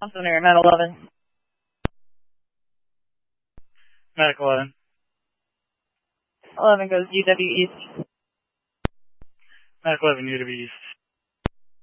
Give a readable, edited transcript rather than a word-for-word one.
Center, Med 11. Medic 11. 11 goes UW East. Medic 11, UW East.